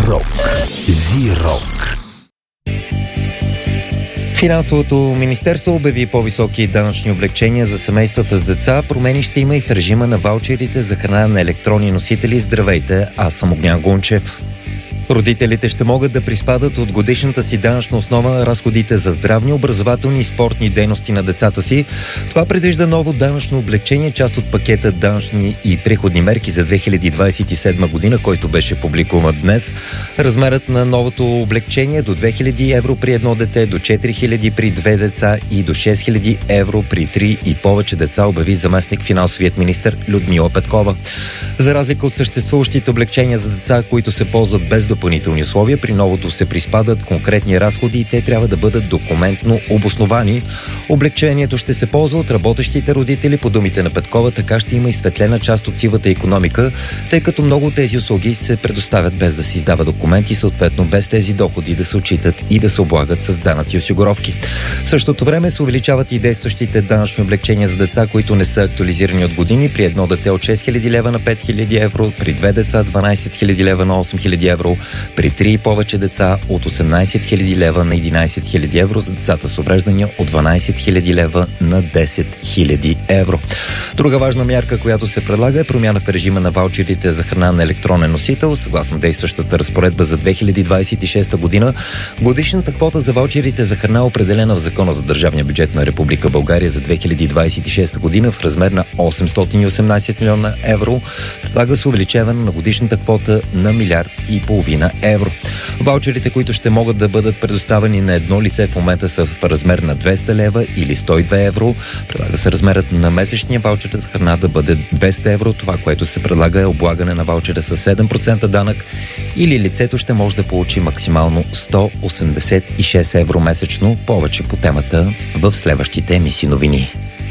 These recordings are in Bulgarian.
Рок. Зи-рок. Финансовото министерство обяви по-високи данъчни облекчения за семействата с деца. Промени ще има и в режима на ваучерите за храна на електронни носители. Здравейте, аз съм Огнян Гунчев. Родителите ще могат да приспадат от годишната си данъчна основа разходите за здравни, образователни и спортни дейности на децата си. Това предвижда ново данъчно облекчение, част от пакета данъчни и приходни мерки за 2027 година, който беше публикуван днес. Размерът на новото облекчение е до 2000 евро при едно дете, до 4000 при две деца и до 6000 евро при 3 и повече деца, обяви заместник финансовият министър Людмила Петкова. За разлика от съществуващите облекчения за деца, които се ползват без допълнителни условия, при новото се приспадат конкретни разходи и те трябва да бъдат документно обосновани. Облекчението ще се ползва от работещите родители. По думите на Петкова, така ще има изсветлена част от сивата икономика, тъй като много от тези услуги се предоставят без да се издава документи, съответно без тези доходи да се отчитат и да се облагат с данъци и осигуровки. В същото време се увеличават и действащите данъчни облекчения за деца, които не са актуализирани от години. При едно дете от 6000 лева на 5000 евро, при две деца 12 000 лева на 8000 евро, при 3 и повече деца от 18 000 лева на 11 000 евро, за децата с увреждания от 12 000 лева на 10 000 евро. Друга важна мярка, която се предлага, е промяна в режима на ваучерите за храна на електронен носител. Съгласно действащата разпоредба за 2026 година, годишната квота за ваучерите за храна е определена в Закона за държавния бюджет на Република България за 2026 година в размер на 818 милиона евро. Предлага се увеличаване на годишната квота на 1,5 милиарда евро. Ваучерите, които ще могат да бъдат предоставени на едно лице, в момента са в размер на 200 лева или 102 евро. Предлага се размерът на месечния ваучер за храна да бъде 200 евро. Това, което се предлага, е облагане на ваучера с 7% данък или лицето ще може да получи максимално 186 евро месечно. Повече по темата в следващите емисии новини.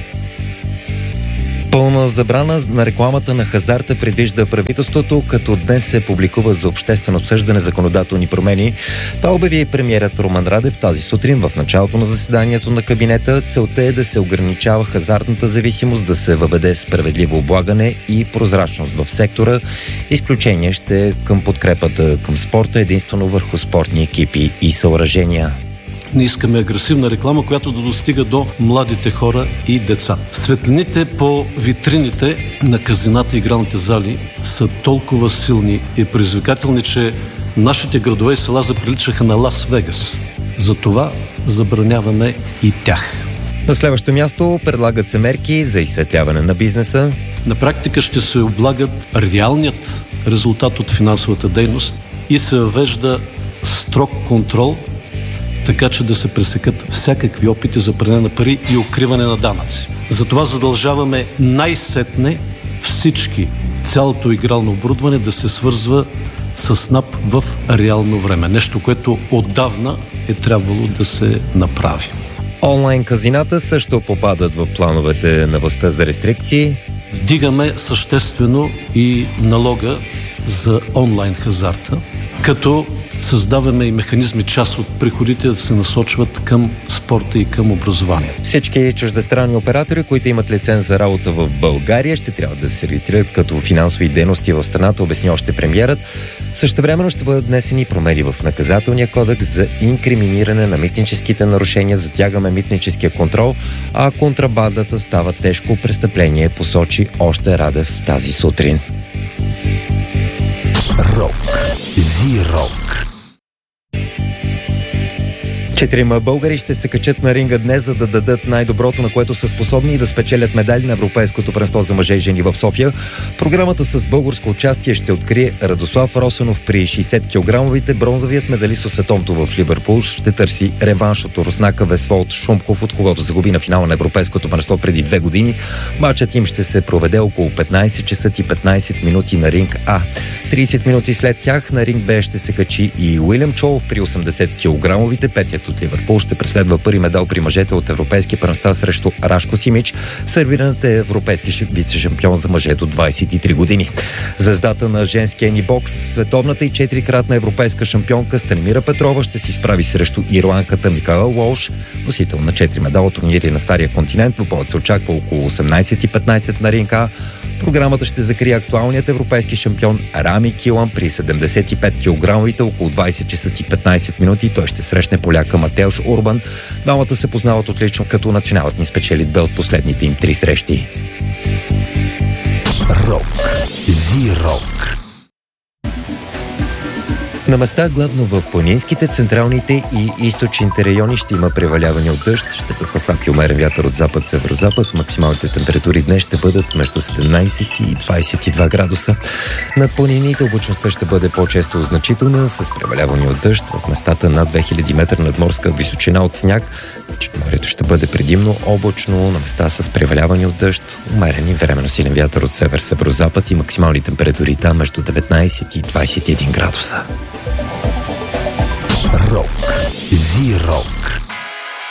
Пълна забрана на рекламата на хазарта предвижда правителството, като днес се публикува за обществено обсъждане законодателни промени. Това обяви премиерът Румен Радев тази сутрин в началото на заседанието на кабинета. Целта е да се ограничава хазартната зависимост, да се въведе справедливо облагане и прозрачност в сектора. Изключение ще е към подкрепата към спорта, единствено върху спортни екипи и съоръжения. Не искаме агресивна реклама, която да достига до младите хора и деца. Светлините по витрините на казината и игралните зали са толкова силни и предизвикателни, че нашите градове и села заприличаха на Лас Вегас. Затова забраняваме и тях. На следващо място предлагат се мерки за изсветляване на бизнеса. На практика ще се облагат реалният резултат от финансовата дейност и се въвежда строг контрол, така че да се пресекат всякакви опити за пране на пари и укриване на данъци. Затова задължаваме най-сетне всички, цялото игрално оборудване да се свързва с НАП в реално време. Нещо, което отдавна е трябвало да се направи. Онлайн казината също попадат в плановете на властта за рестрикции. Вдигаме съществено и налога за онлайн хазарта, като създаваме и механизми, част от приходите да се насочват към спорта и към образованието. Всички чуждестранни оператори, които имат лиценз за работа в България, ще трябва да се регистрират като финансови дейности в страната, обясни още премиерът. Същевременно ще бъдат внесени промени в наказателния кодекс за инкриминиране на митническите нарушения, затягаме митническия контрол, а контрабандата става тежко престъпление, посочи още Радев тази сутрин. Рок. Зи-рок. 4 българи ще се качат на ринга днес, за да дадат най-доброто, на което са способни, и да спечелят медали на Европейското първенство за мъже и жени в София. Програмата с българско участие ще открие Радослав Росенов при 60 кг. Бронзовият медалист от световното в Ливърпул ще търси реванш от руснака Весволд Шумков, от когото загуби на финала на Европейското първенство преди 2 години. Матчът им ще се проведе около 15 часа и 15 минути на ринг А. 30 минути след тях на ринг Б ще се качи и Уилям Чолов при 80 кг. Петият от Ливърпул ще преследва първи медал при мъжете от европейски първенства срещу Рашко Симич. Сърбиранът е европейски вице-шампион за мъже до 23 години. Звездата на женския ни бокс, световната и 4-кратна европейска шампионка Станимира Петрова ще си справи срещу ирландката Микаела Уолш, носител на 4 медала турнири на Стария континент. В повод се очаква около 18:15 на ринг А. Програмата ще закрие актуалният европейски шампион Рами Килан при 75 кг около 20 часа и 15 минути. Той ще срещне поляка Матеуш Урбан. Двамата се познават отлично, като националът ни спечели две от последните им 3 срещи. Рок. Зи-рок. На места, главно в планинските, централните и източните райони, ще има преваляване от дъжд, ще духа слаб и умерен вятър от запад-северозапад. Максималните температури днес ще бъдат между 17 и 22 градуса. Над планините облачността ще бъде по-често значителна, с преваляване от дъжд в местата над 2000 метра надморска височина от сняг. Морето ще бъде предимно облачно, на места с преваляване от дъжд, умерен и временно силен вятър от север-северозапад и максимални температури там между 19 и 21 градуса. Рок. Зи-рок.